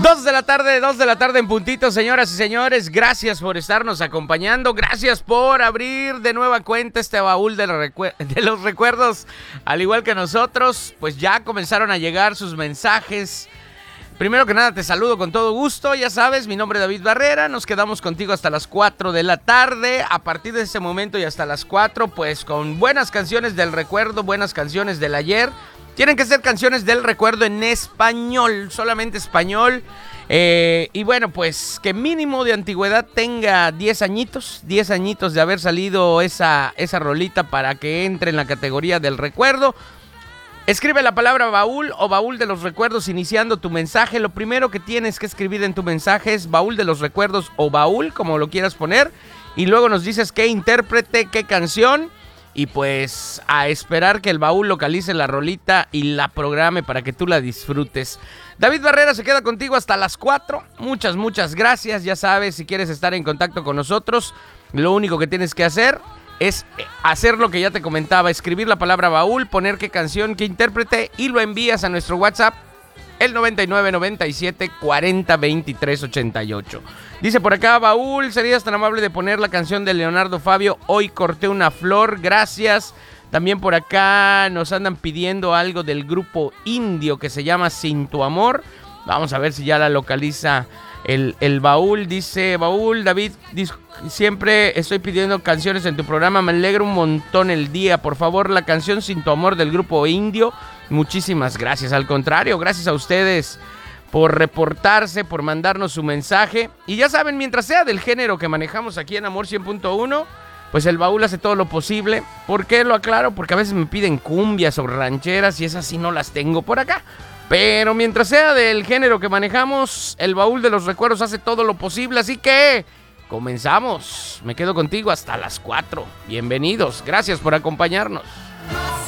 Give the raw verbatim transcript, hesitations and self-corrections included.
Dos de la tarde, dos de la tarde en puntito, señoras y señores. Gracias por estarnos acompañando. Gracias por abrir de nueva cuenta este baúl de, recu- de los recuerdos. Al igual que nosotros, pues ya comenzaron a llegar sus mensajes. Primero que nada, te saludo con todo gusto. Ya sabes, mi nombre es David Barrera. Nos quedamos contigo hasta las cuatro de la tarde. A partir de ese momento y hasta las cuatro, pues con buenas canciones del recuerdo, buenas canciones del ayer. Tienen que ser canciones del recuerdo en español, solamente español. Eh, y bueno, pues que mínimo de antigüedad tenga diez añitos, diez añitos de haber salido esa, esa rolita para que entre en la categoría del recuerdo. Escribe la palabra baúl o baúl de los recuerdos iniciando tu mensaje. Lo primero que tienes que escribir en tu mensaje es baúl de los recuerdos o baúl, como lo quieras poner. Y luego nos dices qué intérprete, qué canción. Y pues a esperar que el baúl localice la rolita y la programe para que tú la disfrutes. David Barrera se queda contigo hasta las cuatro. Muchas, muchas gracias. Ya sabes, si quieres estar en contacto con nosotros, lo único que tienes que hacer es hacer lo que ya te comentaba. Escribir la palabra baúl, poner qué canción, qué intérprete y lo envías a nuestro WhatsApp. El noventa y nueve, noventa y siete, cuarenta, veintitrés, ochenta y ocho. Dice por acá, baúl, ¿serías tan amable de poner la canción de Leonardo Fabio? Hoy corté una flor, gracias. También por acá nos andan pidiendo algo del grupo indio que se llama Sin Tu Amor. Vamos a ver si ya la localiza el, el baúl. Dice, baúl, David, dis- siempre estoy pidiendo canciones en tu programa. Me alegra un montón el día. Por favor, la canción Sin Tu Amor del grupo indio. Muchísimas gracias, al contrario, gracias a ustedes por reportarse, por mandarnos su mensaje. Y ya saben, mientras sea del género que manejamos aquí en Amor cien punto uno, pues el baúl hace todo lo posible. ¿Por qué lo aclaro? Porque a veces me piden cumbias o rancheras y esas sí no las tengo por acá. Pero mientras sea del género que manejamos, el baúl de los recuerdos hace todo lo posible. Así que comenzamos. Me quedo contigo hasta las cuatro. Bienvenidos, gracias por acompañarnos.